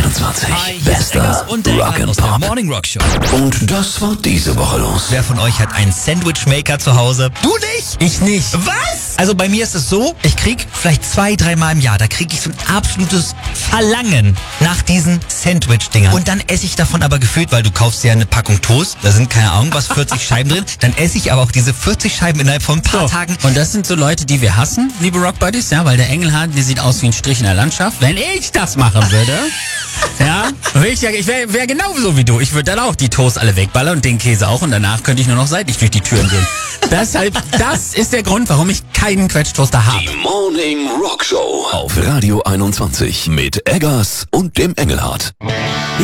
21. Hi, Bester und der Rock and aus der Pop. Morning Rock Show. Und das war diese Woche los. Wer von euch hat einen Sandwich-Maker zu Hause? Du nicht? Ich nicht. Was? Also bei mir ist es so, ich krieg vielleicht 2-3 Mal im Jahr, da krieg ich so ein absolutes Verlangen nach diesen Sandwich-Dingern. Und dann esse ich davon aber gefühlt, weil du kaufst ja eine Packung Toast, da sind keine Ahnung was, 40 Scheiben drin, dann esse ich aber auch diese 40 Scheiben innerhalb von ein paar Tagen. Und das sind so Leute, die wir hassen, liebe Rock Buddies, ja, weil der Engelhard, der sieht aus wie ein Strich in der Landschaft. Wenn ich das machen würde, ja, ich wäre genauso wie du. Ich würde dann auch die Toast alle wegballern und den Käse auch und danach könnte ich nur noch seitlich durch die Türen gehen. Deshalb, das ist der Grund, warum ich keinen Quetschtoaster habe. Die Morning Rock Show auf Radio 21 mit Eggers und dem Engelhard.